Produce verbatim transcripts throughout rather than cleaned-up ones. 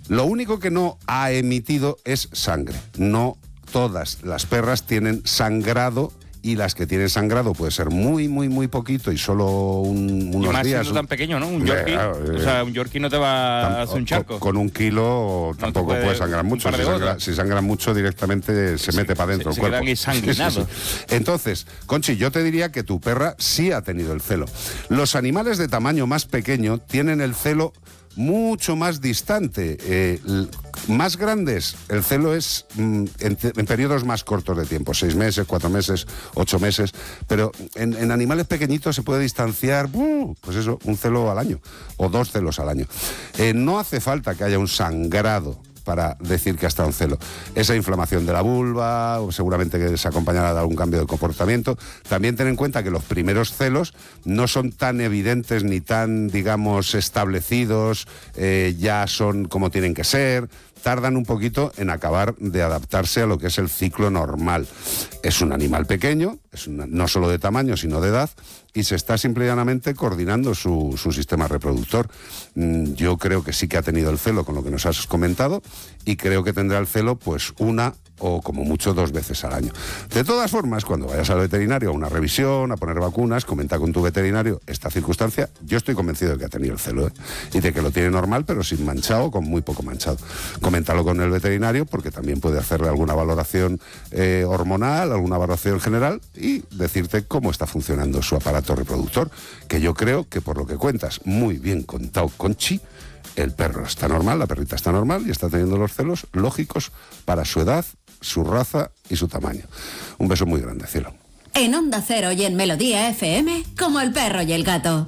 Lo único que no ha emitido es sangre. No todas las perras tienen sangrado, y las que tienen sangrado puede ser muy, muy, muy poquito y solo un, unos y más días. Siendo tan pequeño, ¿no? Un Yorkie. Eh, o sea, un Yorkie no te va a hacer un charco. Con, con un kilo no tampoco puede, puede sangrar mucho. Si sangra, si sangra mucho directamente se sí, mete para adentro se, el cuerpo. Se ensanguinados. Sí, sí, sí. Entonces, Conchi, yo te diría que tu perra sí ha tenido el celo. Los animales de tamaño más pequeño tienen el celo mucho más distante. Eh, más grandes, el celo es mm, en, en periodos más cortos de tiempo, seis meses, cuatro meses, ocho meses, pero en, en animales pequeñitos se puede distanciar, uh, pues eso, un celo al año, o dos celos al año. Eh, no hace falta que haya un sangrado para decir que ha estado en celo. Esa inflamación de la vulva, o seguramente que se acompañará de algún cambio de comportamiento. También ten en cuenta que los primeros celos no son tan evidentes ni tan, digamos, establecidos, eh, ya son como tienen que ser, tardan un poquito en acabar de adaptarse a lo que es el ciclo normal. Es un animal pequeño, es una, no solo de tamaño, sino de edad, y se está simple y llanamente coordinando su, su sistema reproductor. Mm, yo creo que sí que ha tenido el celo con lo que nos has comentado, y creo que tendrá el celo pues una o como mucho dos veces al año. De todas formas, cuando vayas al veterinario a una revisión, a poner vacunas, comenta con tu veterinario esta circunstancia. Yo estoy convencido de que ha tenido el celo, ¿eh? Y de que lo tiene normal, pero sin manchado, con muy poco manchado. Coméntalo con el veterinario, porque también puede hacerle alguna valoración eh, hormonal, alguna valoración general, y decirte cómo está funcionando su aparato reproductor, que yo creo que, por lo que cuentas, muy bien contado, Conchi, el perro está normal, la perrita está normal y está teniendo los celos lógicos para su edad, su raza y su tamaño. Un beso muy grande, cielo. En Onda Cero y en Melodía F M, como el perro y el gato.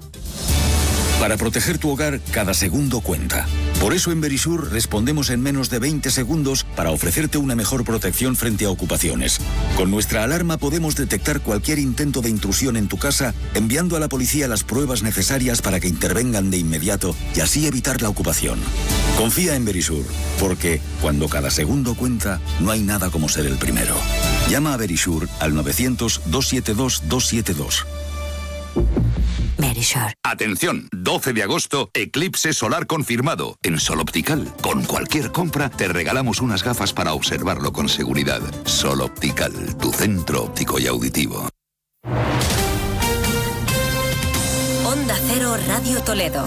Para proteger tu hogar, cada segundo cuenta. Por eso en Verisur respondemos en menos de veinte segundos para ofrecerte una mejor protección frente a ocupaciones. Con nuestra alarma podemos detectar cualquier intento de intrusión en tu casa, enviando a la policía las pruebas necesarias para que intervengan de inmediato y así evitar la ocupación. Confía en Verisur, porque cuando cada segundo cuenta, no hay nada como ser el primero. Llama a Verisur al novecientos, doscientos setenta y dos, doscientos setenta y dos. Verisur. Atención, doce de agosto, eclipse solar confirmado. En Sol Optical, con cualquier compra, te regalamos unas gafas para observarlo con seguridad. Sol Optical, tu centro óptico y auditivo. Onda Cero Radio Toledo.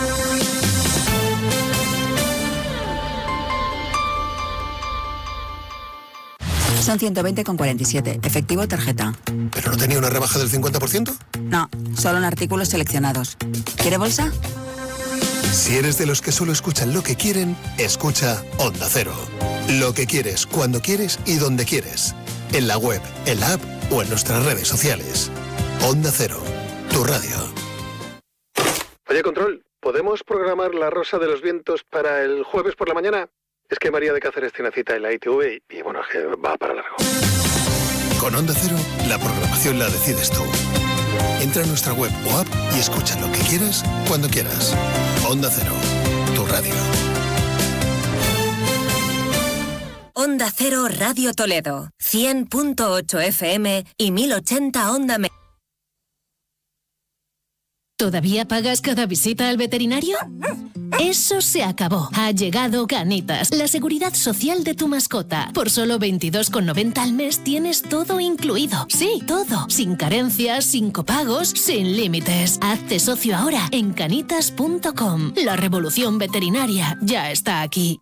Son ciento veinte con cuarenta y siete. Efectivo tarjeta. ¿Pero no tenía una rebaja del cincuenta por ciento? No, solo en artículos seleccionados. ¿Quiere bolsa? Si eres de los que solo escuchan lo que quieren, escucha Onda Cero. Lo que quieres, cuando quieres y donde quieres. En la web, en la app o en nuestras redes sociales. Onda Cero, tu radio. Oye, Control, ¿podemos programar La Rosa de los Vientos para el jueves por la mañana? Es que María de Cáceres tiene cita en la I T V y, y bueno, es que va para largo. Con Onda Cero, la programación la decides tú. Entra a nuestra web o app y escucha lo que quieras, cuando quieras. Onda Cero, tu radio. Onda Cero Radio Toledo, cien punto ocho F M y mil ochenta Onda Me. ¿Todavía pagas cada visita al veterinario? Eso se acabó. Ha llegado Canitas, la seguridad social de tu mascota. Por solo veintidós con noventa al mes tienes todo incluido. Sí, todo. Sin carencias, sin copagos, sin límites. Hazte socio ahora en canitas punto com. La revolución veterinaria ya está aquí.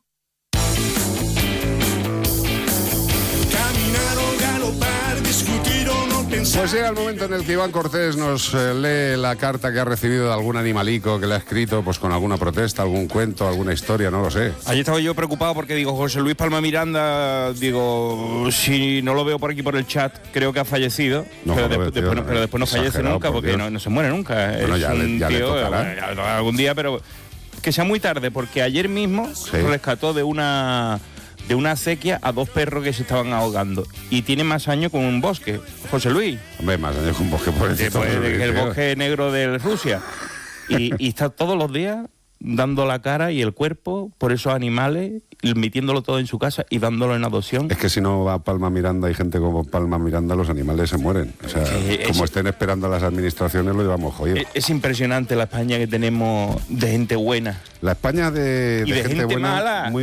Caminar o galopar, discutir o no pensar. Pues llega el momento en el que Iván Cortés nos eh, lee la carta que ha recibido de algún animalico que le ha escrito, pues con alguna protesta, algún cuento, alguna historia, no lo sé. Allí estaba yo preocupado porque digo, José Luis Palma Miranda, digo, si no lo veo por aquí por el chat, creo que ha fallecido. No, pero, joder, de, tío, después, no, pero después no fallece nunca, por porque no, no se muere nunca. Bueno, es ya, un le, ya tío, le tocará. Bueno, ya, algún día, pero que sea muy tarde, porque ayer mismo sí. rescató de una... de una acequia a dos perros que se estaban ahogando. Y tiene más años con un bosque. José Luis. Hombre, más años con un bosque por el Después de el bosque negro de Rusia. Y, y está todos los días dando la cara y el cuerpo por esos animales, metiéndolo todo en su casa y dándolo en adopción. Es que si no va Palma Miranda, hay gente como Palma Miranda, los animales se mueren. O sea, es, como es, estén esperando a las administraciones, lo llevamos jodido. Es, es impresionante la España que tenemos de gente buena. La España de, de, y de gente, gente buena, mala. Muy